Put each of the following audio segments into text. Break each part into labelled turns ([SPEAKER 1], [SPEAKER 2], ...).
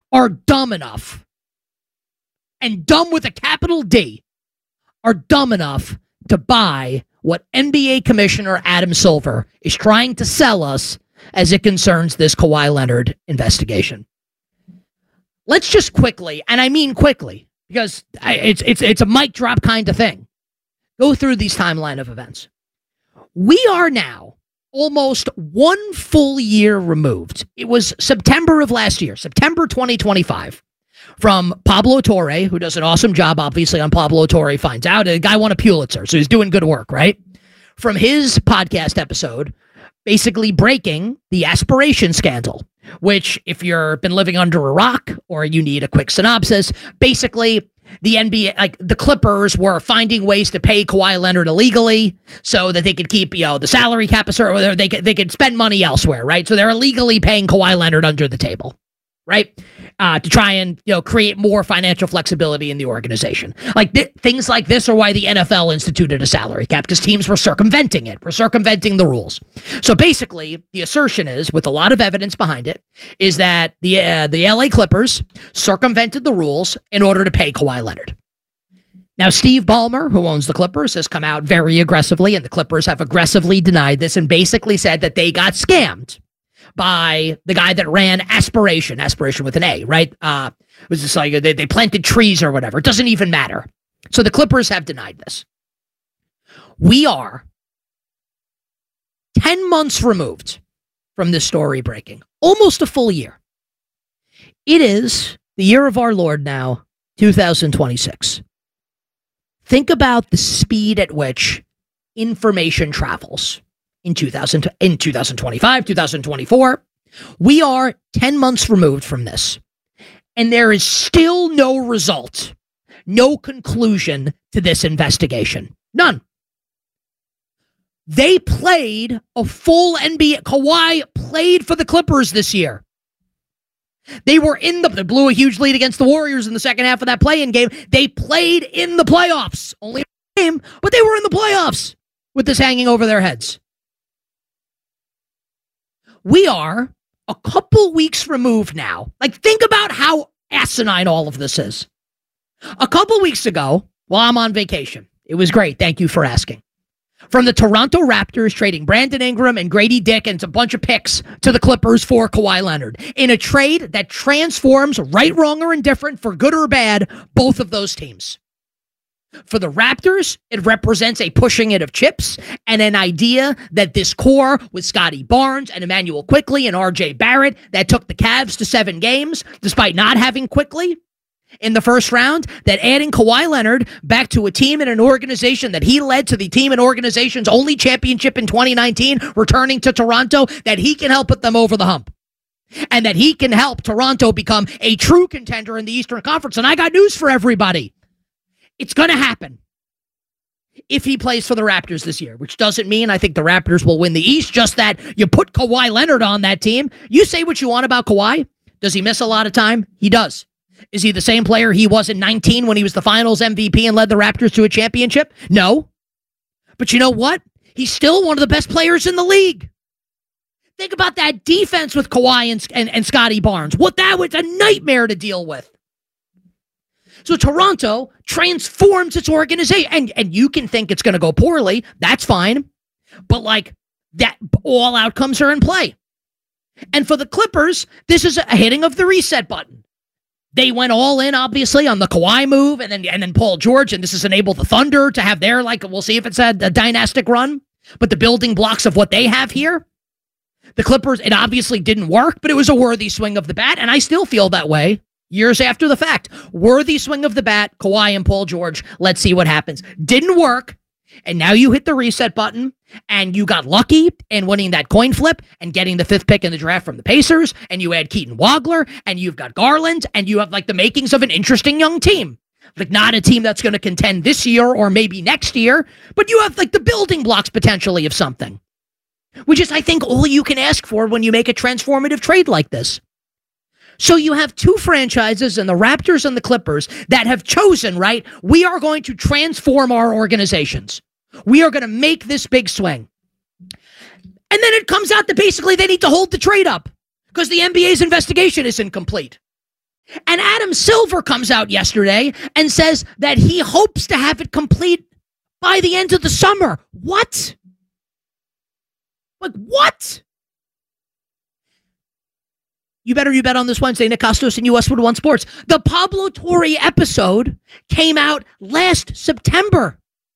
[SPEAKER 1] are dumb enough, and dumb with a capital D, are dumb enough to buy what NBA Commissioner Adam Silver is trying to sell us as it concerns this Kawhi Leonard investigation. Let's just quickly, and I mean quickly, because it's a mic drop kind of thing, go through these timeline of events. We are now almost 1 full year removed. It was September of last year, September 2025, from Pablo Torre, who does an awesome job, obviously, on Pablo Torre Finds Out. The guy won a Pulitzer, so he's doing good work, right? From his podcast episode, basically breaking the aspiration scandal, which, if you've been living under a rock or you need a quick synopsis, basically the NBA, like the Clippers, were finding ways to pay Kawhi Leonard illegally so that they could keep, the salary cap, or they could spend money elsewhere, right? So they're illegally paying Kawhi Leonard under the table, right? To try and, create more financial flexibility in the organization. Like things like this are why the NFL instituted a salary cap, because teams were circumventing it. We're circumventing the rules. So basically, the assertion is, with a lot of evidence behind it, is that the LA Clippers circumvented the rules in order to pay Kawhi Leonard. Now, Steve Ballmer, who owns the Clippers, has come out very aggressively, and the Clippers have aggressively denied this and basically said that they got scammed by the guy that ran Aspiration with an A, right? It was just like they planted trees or whatever. It doesn't even matter. So the Clippers have denied this. We are 10 months removed from this story breaking, almost a full year. It is the year of our Lord now, 2026. Think about the speed at which information travels. In 2025, 2024, we are 10 months removed from this. And there is still no result, no conclusion to this investigation. None. They played a full NBA. Kawhi played for the Clippers this year. They were they blew a huge lead against the Warriors in the second half of that play-in game. They played in the playoffs. Only a game, but they were in the playoffs with this hanging over their heads. We are a couple weeks removed now. Like, think about how asinine all of this is. A couple weeks ago, while I'm on vacation, it was great. Thank you for asking. From the Toronto Raptors trading Brandon Ingram and Grady Dick and a bunch of picks to the Clippers for Kawhi Leonard in a trade that transforms right, wrong, or indifferent, for good or bad, both of those teams. For the Raptors, it represents a pushing it of chips and an idea that this core with Scotty Barnes and Emmanuel Quickley and RJ Barrett that took the Cavs to 7 games, despite not having Quickley in the first round, that adding Kawhi Leonard back to a team and an organization that he led to the team and organization's only championship in 2019, returning to Toronto, that he can help put them over the hump. And that he can help Toronto become a true contender in the Eastern Conference. And I got news for everybody. It's going to happen if he plays for the Raptors this year, which doesn't mean I think the Raptors will win the East, just that you put Kawhi Leonard on that team. You say what you want about Kawhi. Does he miss a lot of time? He does. Is he the same player he was in 19 when he was the finals MVP and led the Raptors to a championship? No. But you know what? He's still one of the best players in the league. Think about that defense with Kawhi and Scotty Barnes. What that was a nightmare to deal with. So Toronto transforms its organization, and you can think it's going to go poorly. That's fine. But like that, all outcomes are in play. And for the Clippers, this is a hitting of the reset button. They went all in, obviously, on the Kawhi move, and then Paul George, and this has enabled the Thunder to have their, we'll see if it's a dynastic run. But the building blocks of what they have here, the Clippers, it obviously didn't work, but it was a worthy swing of the bat, and I still feel that way. Years after the fact, worthy swing of the bat, Kawhi and Paul George. Let's see what happens. Didn't work. And now you hit the reset button and you got lucky in winning that coin flip and getting the 5th pick in the draft from the Pacers. And you add Keaton Wagler and you've got Garland and you have the makings of an interesting young team. Not a team that's going to contend this year or maybe next year, but you have the building blocks potentially of something, which is, I think, all you can ask for when you make a transformative trade like this. So you have two franchises in the Raptors and the Clippers that have chosen, right? We are going to transform our organizations. We are going to make this big swing. And then it comes out that basically they need to hold the trade up because the NBA's investigation isn't complete. And Adam Silver comes out yesterday and says that he hopes to have it complete by the end of the summer. What? Like, what? You bet on this Wednesday. Nick Kostos and US One Sports. The Pablo Torre episode came out last September.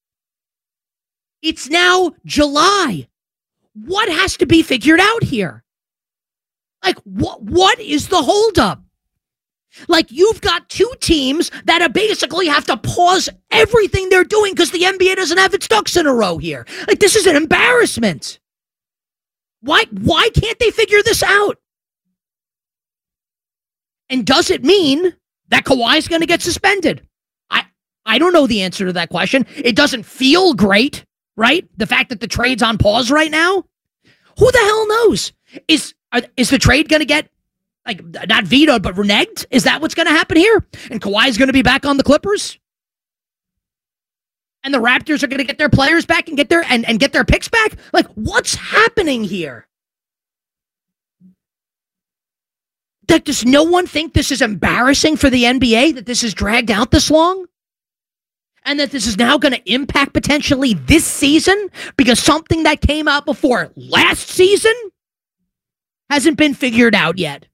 [SPEAKER 1] It's now July. What has to be figured out here? Like, what is the holdup? Like, you've got two teams that basically have to pause everything they're doing because the NBA doesn't have its ducks in a row here. Like, this is an embarrassment. Why can't they figure this out? And does it mean that Kawhi's going to get suspended? I don't know the answer to that question. It doesn't feel great, right? The fact that the trade's on pause right now. Who the hell knows? Is the trade going to get, like, not vetoed, but reneged? Is that what's going to happen here? And Kawhi's going to be back on the Clippers? And the Raptors are going to get their players back and get their picks back? Like, what's happening here? Like, does no one think this is embarrassing for the NBA, that this is dragged out this long? And that this is now going to impact potentially this season because something that came out before last season hasn't been figured out yet.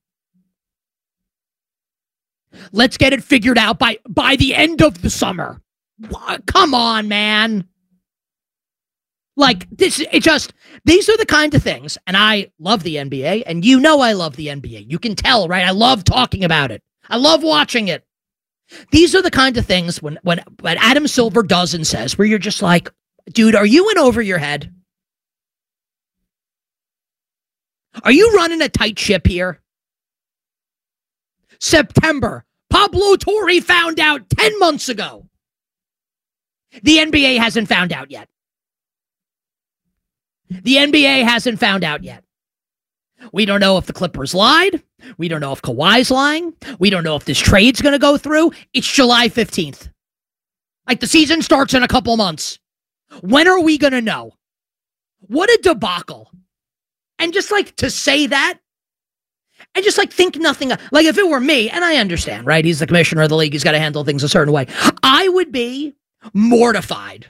[SPEAKER 1] Let's get it figured out by the end of the summer. Come on, man. Like, these are the kind of things, and I love the NBA, and you know I love the NBA. You can tell, right? I love talking about it. I love watching it. These are the kind of things when Adam Silver does and says, where you're just like, dude, are you in over your head? Are you running a tight ship here? September. Pablo Torre found out 10 months ago. The NBA hasn't found out yet. The NBA hasn't found out yet. We don't know if the Clippers lied. We don't know if Kawhi's lying. We don't know if this trade's going to go through. It's July 15th. Like, the season starts in a couple months. When are we going to know? What a debacle. And just, like, to say that, and just, like, think nothing. Like, if it were me, and I understand, right? He's the commissioner of the league. He's got to handle things a certain way. I would be mortified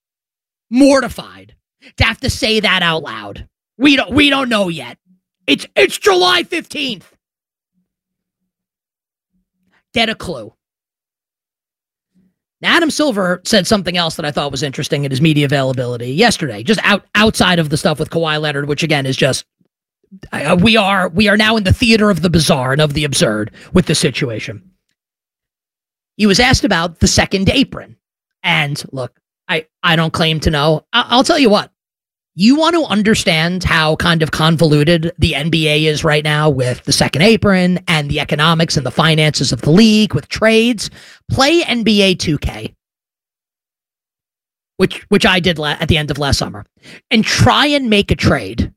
[SPEAKER 1] to have to say that out loud. We don't know yet. It's July 15th. Get a clue. Now, Adam Silver said something else that I thought was interesting in his media availability yesterday, just outside of the stuff with Kawhi Leonard, which again is just we are now in the theater of the bizarre and of the absurd with the situation. He was asked about the second apron, and look, I don't claim to know. I'll tell you what. You want to understand how kind of convoluted the NBA is right now with the second apron and the economics and the finances of the league with trades? Play NBA 2K, which I did at the end of last summer, and try and make a trade.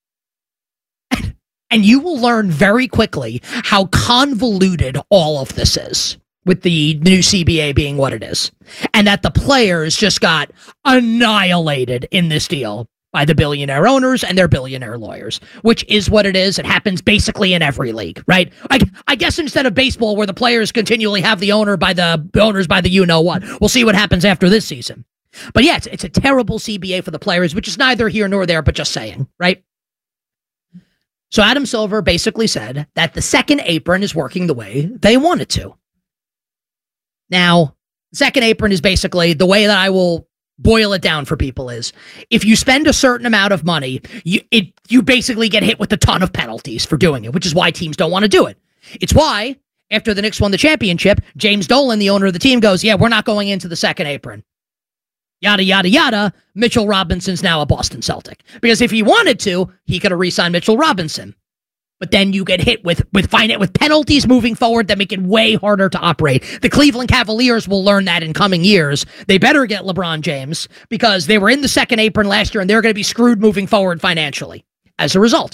[SPEAKER 1] And you will learn very quickly how convoluted all of this is, with the new CBA being what it is, and that the players just got annihilated in this deal by the billionaire owners and their billionaire lawyers, which is what it is. It happens basically in every league, right? I guess instead of baseball, where the players continually have the owners by the you-know-what. We'll see what happens after this season. But yeah, it's a terrible CBA for the players, which is neither here nor there, but just saying, right? So Adam Silver basically said that the second apron is working the way they want it to. Now, second apron is basically, the way that I will boil it down for people is, if you spend a certain amount of money, you basically get hit with a ton of penalties for doing it, which is why teams don't want to do it. It's why, after the Knicks won the championship, James Dolan, the owner of the team, goes, yeah, we're not going into the second apron. Yada, yada, yada. Mitchell Robinson's now a Boston Celtic. Because if he wanted to, he could have re-signed Mitchell Robinson. But then you get hit with penalties moving forward that make it way harder to operate. The Cleveland Cavaliers will learn that in coming years. They better get LeBron James, because they were in the second apron last year and they're going to be screwed moving forward financially as a result.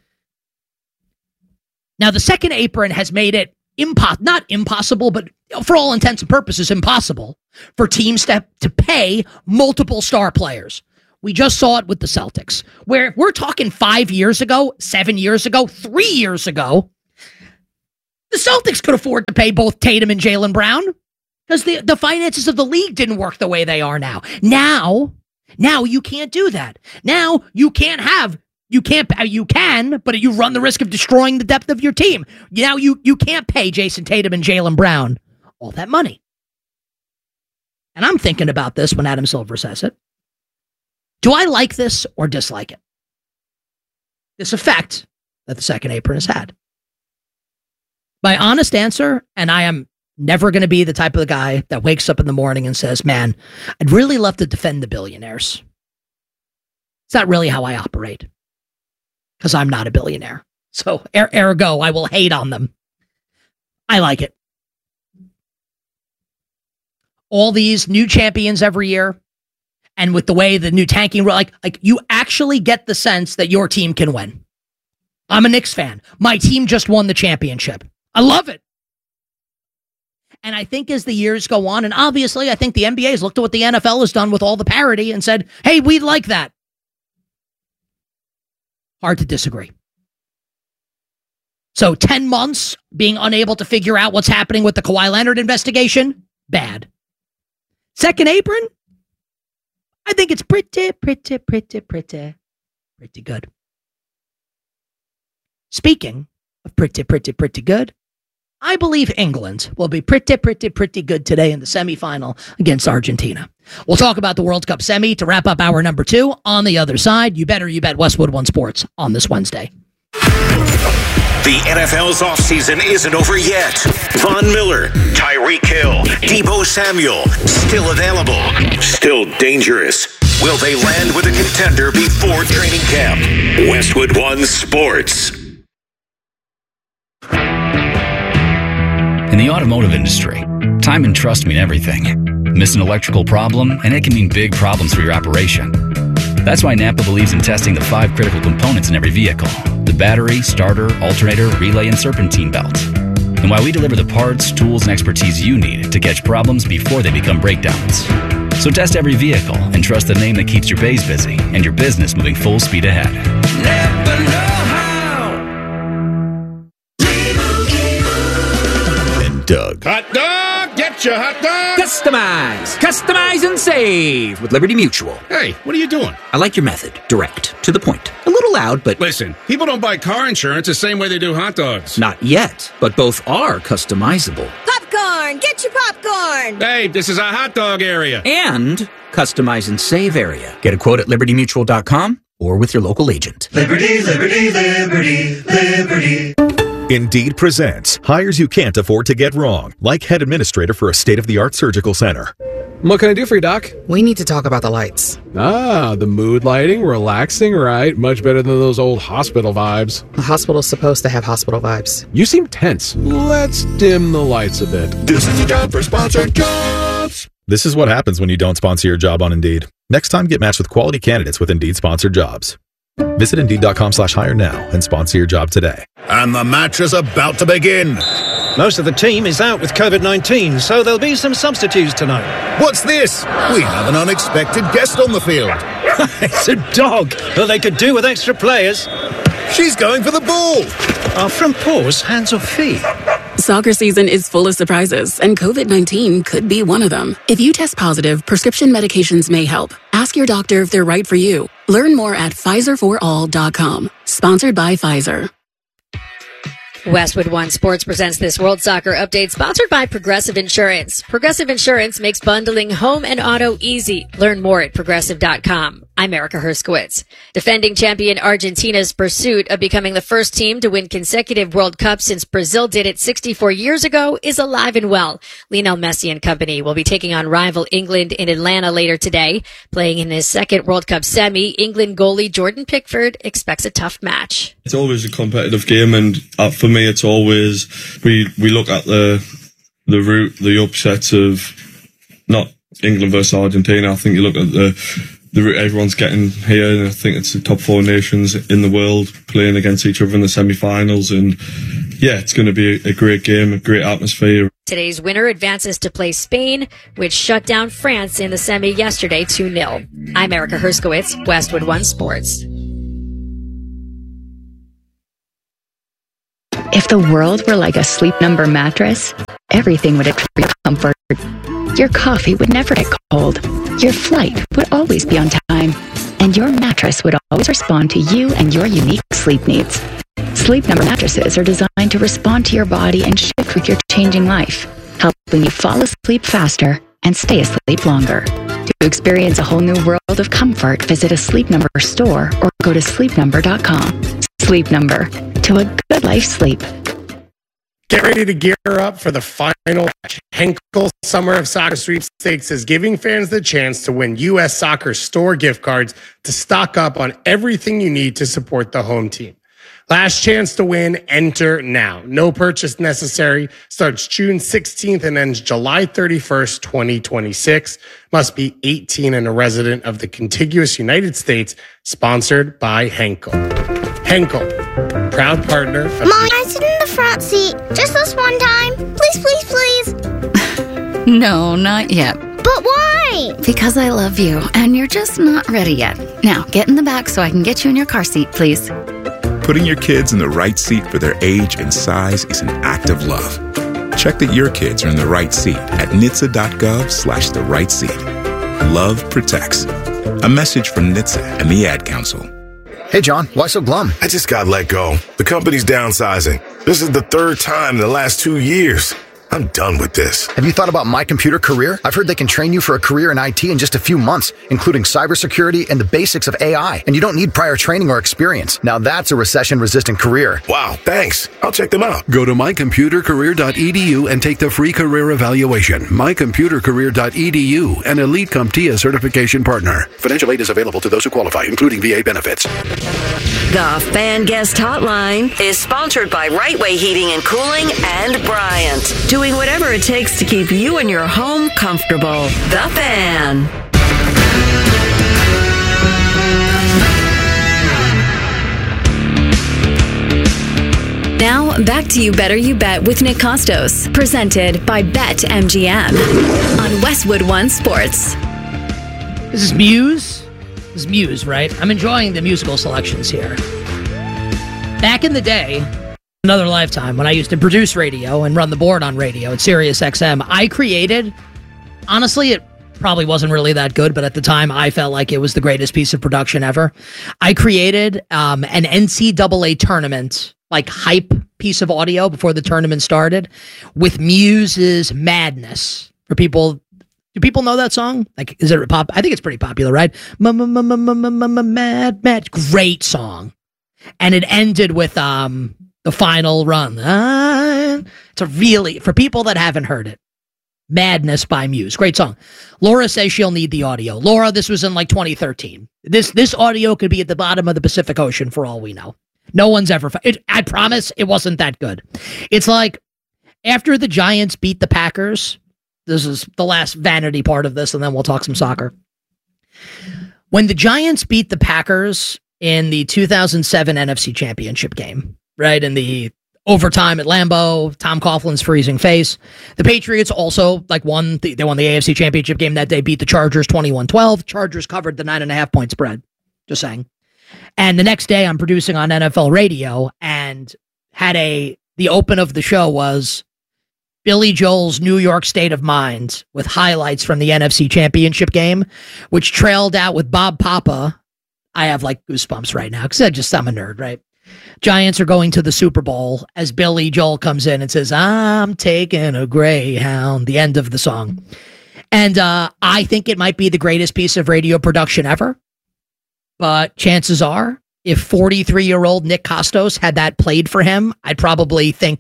[SPEAKER 1] Now, the second apron has made it not impossible, but for all intents and purposes, impossible for teams to pay multiple star players. We just saw it with the Celtics, where we're talking 5 years ago, 7 years ago, 3 years ago. The Celtics could afford to pay both Tatum and Jaylen Brown because the finances of the league didn't work the way they are now. Now you can't do that. Now you can, but you run the risk of destroying the depth of your team. Now you can't pay Jason Tatum and Jaylen Brown all that money. And I'm thinking about this when Adam Silver says it. Do I like this or dislike it? This effect that the second apron has had. My honest answer, and I am never going to be the type of the guy that wakes up in the morning and says, man, I'd really love to defend the billionaires. It's not really how I operate because I'm not a billionaire. So ergo, I will hate on them. I like it. All these new champions every year, and with the way the new tanking, like you actually get the sense that your team can win. I'm a Knicks fan. My team just won the championship. I love it. And I think as the years go on, and obviously I think the NBA has looked at what the NFL has done with all the parity and said, hey, we'd like that. Hard to disagree. So 10 months being unable to figure out what's happening with the Kawhi Leonard investigation, bad. Second apron, I think it's pretty good. Speaking of pretty good, I believe England will be pretty good today in the semifinal against Argentina. We'll talk about the World Cup semi to wrap up hour number 2. On the other side, you bet Westwood One Sports on this Wednesday.
[SPEAKER 2] The NFL's offseason isn't over yet. Von Miller, Tyreek Hill, Deebo Samuel, still available, still dangerous. Will they land with a contender before training camp? Westwood One Sports.
[SPEAKER 3] In the automotive industry, time and trust mean everything. Miss an electrical problem, and it can mean big problems for your operation. That's why Napa believes in testing the 5 critical components in every vehicle: the battery, starter, alternator, relay, and serpentine belt. And why we deliver the parts, tools, and expertise you need to catch problems before they become breakdowns. So test every vehicle and trust the name that keeps your bays busy and your business moving full speed ahead.
[SPEAKER 4] Never know how.
[SPEAKER 2] And Doug.
[SPEAKER 5] Hot dog! Get your hot dog!
[SPEAKER 6] Customize and save with Liberty Mutual.
[SPEAKER 5] Hey, what are you doing?
[SPEAKER 6] I like your method. Direct, to the point. A little loud, but...
[SPEAKER 5] Listen, people don't buy car insurance the same way they do hot dogs.
[SPEAKER 6] Not yet, but both are customizable.
[SPEAKER 7] Popcorn! Get your popcorn!
[SPEAKER 5] Hey, this is a hot dog area.
[SPEAKER 6] And customize and save area. Get a quote at libertymutual.com or with your local agent.
[SPEAKER 4] Liberty, liberty, liberty, liberty.
[SPEAKER 8] Indeed presents hires you can't afford to get wrong, like head administrator for a state-of-the-art surgical center.
[SPEAKER 9] What can I do for you, Doc?
[SPEAKER 10] We need to talk about the lights.
[SPEAKER 9] Ah, the mood lighting, relaxing, right? Much better than those old hospital vibes.
[SPEAKER 10] The hospital's supposed to have hospital vibes.
[SPEAKER 9] You seem tense. Let's dim the lights a bit.
[SPEAKER 4] This is a job for sponsored jobs.
[SPEAKER 8] This is what happens when you don't sponsor your job on Indeed. Next time, get matched with quality candidates with Indeed sponsored jobs. Visit Indeed.com/hire now and sponsor your job today.
[SPEAKER 2] And the match is about to begin.
[SPEAKER 11] Most of the team is out with COVID-19, so there'll be some substitutes tonight.
[SPEAKER 2] What's this? We have an unexpected guest on the field.
[SPEAKER 11] It's a dog. Well, they could do with extra players.
[SPEAKER 2] She's going for the ball.
[SPEAKER 11] Are front paws hands or feet?
[SPEAKER 12] Soccer season is full of surprises, and COVID-19 could be one of them. If you test positive, prescription medications may help. Ask your doctor if they're right for you. Learn more at PfizerForAll.com. Sponsored by Pfizer.
[SPEAKER 13] Westwood One Sports presents this World Soccer Update, sponsored by Progressive Insurance. Progressive Insurance makes bundling home and auto easy. Learn more at Progressive.com. I'm Erica Herskowitz. Defending champion Argentina's pursuit of becoming the first team to win consecutive World Cups since Brazil did it 64 years ago is alive and well. Lionel Messi and company will be taking on rival England in Atlanta later today. Playing in his second World Cup semi, England goalie Jordan Pickford expects a tough match.
[SPEAKER 14] It's always a competitive game, and for me it's always, we look at the route, the upsets of not England versus Argentina. I think you look at the route everyone's getting here, and I think it's the top 4 nations in the world playing against each other in the semi-finals, and yeah, it's going to be a great game, a great atmosphere.
[SPEAKER 13] Today's winner advances to play Spain, which shut down France in the semi yesterday 2-0. I'm Erica Herskowitz, Westwood One Sports.
[SPEAKER 15] If the world were like a Sleep Number mattress, everything would attract your comfort. Your coffee would never get cold. Your flight would always be on time. And your mattress would always respond to you and your unique sleep needs. Sleep Number mattresses are designed to respond to your body and shift with your changing life, helping you fall asleep faster and stay asleep longer. To experience a whole new world of comfort, visit a Sleep Number store or go to sleepnumber.com. Sleep Number. To a good life sleep.
[SPEAKER 16] Get ready to gear up for the final match. Henkel Summer of Soccer Sweepstakes is giving fans the chance to win U.S. Soccer store gift cards to stock up on everything you need to support the home team. Last chance to win, enter now. No purchase necessary. Starts June 16th and ends July 31st, 2026. Must be 18 and a resident of the contiguous United States. Sponsored by Henkel. Henkel, proud partner of...
[SPEAKER 17] Mom, I sit in the front seat just this one time. Please, please, please.
[SPEAKER 18] No, not yet.
[SPEAKER 17] But why?
[SPEAKER 18] Because I love you, and you're just not ready yet. Now, get in the back so I can get you in your car seat, please.
[SPEAKER 19] Putting your kids in the right seat for their age and size is an act of love. Check that your kids are in the right seat at NHTSA.gov/the right seat. Love protects. A message from NHTSA and the Ad Council.
[SPEAKER 20] Hey, John, why so glum?
[SPEAKER 21] I just got let go. The company's downsizing. This is the third time in the last 2 years. I'm done with this.
[SPEAKER 20] Have you thought about My Computer Career? I've heard they can train you for a career in IT in just a few months, including cybersecurity and the basics of AI. And you don't need prior training or experience. Now that's a recession-resistant career.
[SPEAKER 21] Wow, thanks. I'll check them out.
[SPEAKER 22] Go to mycomputercareer.edu and take the free career evaluation. Mycomputercareer.edu, an Elite CompTIA certification partner. Financial aid is available to those who qualify, including VA benefits.
[SPEAKER 23] The Fan Guest Hotline is sponsored by Right Way Heating and Cooling and Bryant. Doing whatever it takes to keep you and your home comfortable. The Fan.
[SPEAKER 24] Now, back to You Better You Bet with Nick Costos, presented by BetMGM on Westwood One Sports.
[SPEAKER 1] This is Muse. This is Muse, right? I'm enjoying the musical selections here. Back in the day, another lifetime, when I used to produce radio and run the board on radio at Sirius XM, I created, honestly, it probably wasn't really that good, but at the time I felt like it was the greatest piece of production ever. I created an NCAA tournament, like hype piece of audio before the tournament started with Muse's Madness. For people, do people know that song? Like, is it pop? I think it's pretty popular, right? Mad, great song. And it ended with the final run. It's a really, for people that haven't heard it, Madness by Muse. Great song. Laura says she'll need the audio. Laura, this was in like 2013. This audio could be at the bottom of the Pacific Ocean for all we know. No one's ever, I promise it wasn't that good. It's like after the Giants beat the Packers, this is the last vanity part of this, and then we'll talk some soccer. When the Giants beat the Packers in the 2007 NFC Championship game, right, in the overtime at Lambeau, Tom Coughlin's freezing face, the Patriots also won the AFC Championship game that day, beat the Chargers 21-12. Chargers covered the 9.5-point spread. Just saying. And the next day I'm producing on NFL radio and had the open of the show was Billy Joel's New York State of Mind with highlights from the NFC Championship game, which trailed out with Bob Papa. I have like goosebumps right now because I'm a nerd, right? Giants are going to the Super Bowl as Billy Joel comes in and says, "I'm taking a Greyhound," the end of the song. And I think it might be the greatest piece of radio production ever. But chances are, if 43-year-old Nick Costos had that played for him, I'd probably think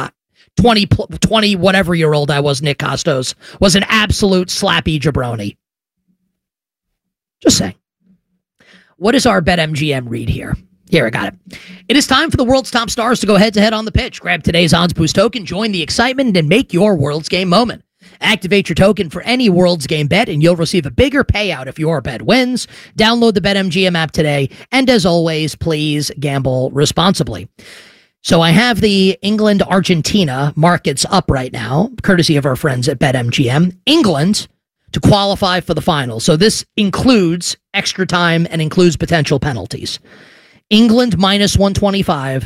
[SPEAKER 1] 20 whatever-year-old I was, Nick Costos, was an absolute slappy jabroni. Just saying. What is our BetMGM read here? Here, I got it. It is time for the world's top stars to go head-to-head on the pitch. Grab today's Odds Boost token, join the excitement, and make your World's Game moment. Activate your token for any World's Game bet, and you'll receive a bigger payout if your bet wins. Download the BetMGM app today, and as always, please gamble responsibly. So I have the England-Argentina markets up right now, courtesy of our friends at BetMGM. England to qualify for the final. So this includes extra time and includes potential penalties. England -125,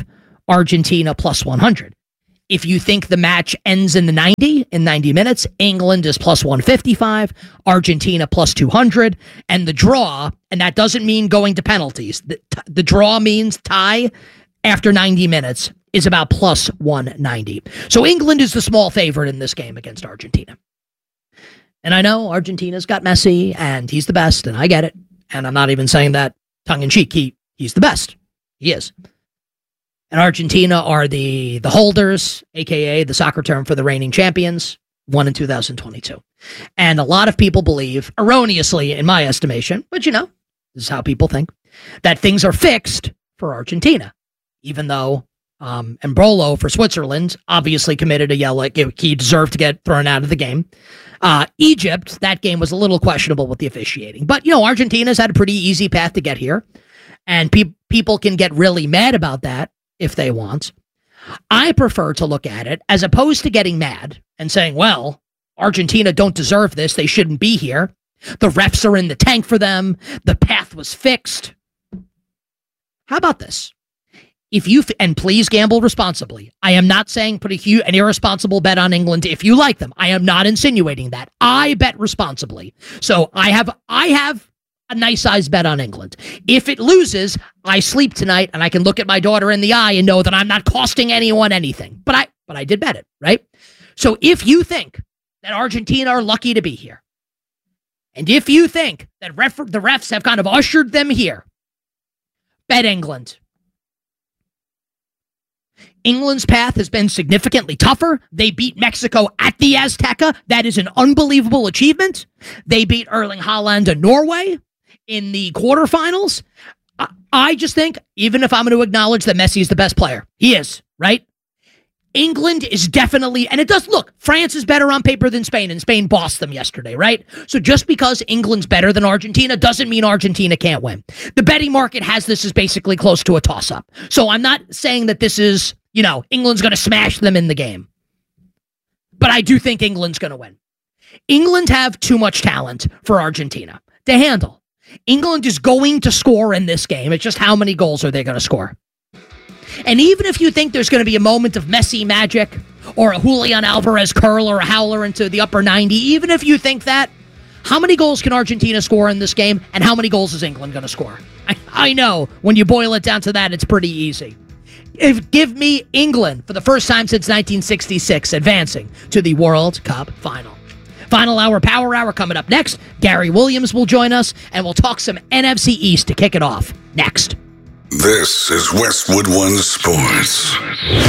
[SPEAKER 1] Argentina plus 100. If you think the match ends in 90 minutes, England is plus 155, Argentina plus 200, and the draw, and that doesn't mean going to penalties. The draw means tie after 90 minutes is about plus 190. So England is the small favorite in this game against Argentina. And I know Argentina's got Messi, and he's the best, and I get it. And I'm not even saying that tongue-in-cheek. He's the best. He is. And Argentina are the holders, a.k.a. the soccer term for the reigning champions, won in 2022. And a lot of people believe, erroneously in my estimation, but this is how people think, that things are fixed for Argentina, even though Embolo for Switzerland obviously committed a yellow. He deserved to get thrown out of the game. Egypt, that game was a little questionable with the officiating. But, Argentina's had a pretty easy path to get here. And people can get really mad about that if they want. I prefer to look at it as opposed to getting mad and saying, well, Argentina don't deserve this. They shouldn't be here. The refs are in the tank for them. The path was fixed. How about this? And please gamble responsibly. I am not saying put an irresponsible bet on England if you like them. I am not insinuating that. I bet responsibly. So I have a nice size bet on England. If it loses, I sleep tonight and I can look at my daughter in the eye and know that I'm not costing anyone anything. But I did bet it, right? So if you think that Argentina are lucky to be here, and if you think that the refs have kind of ushered them here, bet England. England's path has been significantly tougher. They beat Mexico at the Azteca. That is an unbelievable achievement. They beat Erling Haaland and Norway in the quarterfinals. I just think, even if I'm going to acknowledge that Messi is the best player, he is, right? England is definitely, and it does look, France is better on paper than Spain, and Spain bossed them yesterday, right? So just because England's better than Argentina doesn't mean Argentina can't win. The betting market has this as basically close to a toss-up. So I'm not saying that this is, England's going to smash them in the game. But I do think England's going to win. England have too much talent for Argentina to handle. England is going to score in this game. It's just how many goals are they going to score? And even if you think there's going to be a moment of Messi magic or a Julian Alvarez curl or a howler into the upper 90, even if you think that, how many goals can Argentina score in this game, and how many goals is England going to score? I know, when you boil it down to that, it's pretty easy. Give me England for the first time since 1966 advancing to the World Cup final. Final hour, power hour coming up next. Gary Williams will join us, and we'll talk some NFC East to kick it off next.
[SPEAKER 3] This is Westwood One Sports.